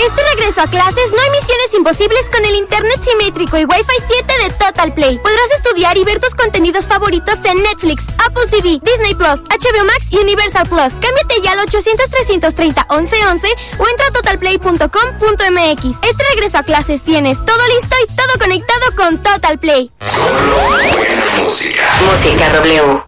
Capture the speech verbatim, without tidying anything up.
Este regreso a clases no hay misiones imposibles con el internet simétrico y Wi-Fi siete de Total Play. Podrás estudiar y ver tus contenidos favoritos en Netflix, Apple T V, Disney Plus, H B O Max y Universal Plus. Cámbiate ya al ochocientos, trescientos treinta, once once o entra a total play punto com punto m x. Este regreso a clases tienes todo listo y todo conectado con Total Play. Solo buena música. Música W.